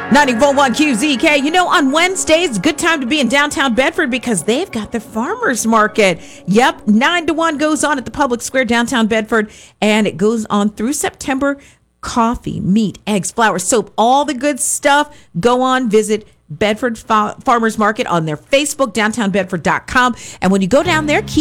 90.1 QZK. You know, on Wednesdays, good time to be in downtown Bedford because they've got the farmers market. Yep, 9 to 1 goes on at the Public Square, downtown Bedford, and it goes on through September. Coffee, meat, eggs, flour, soap, all the good stuff. Go on, visit Bedford Farmers Market on their Facebook, downtownbedford.com. And when you go down there, keep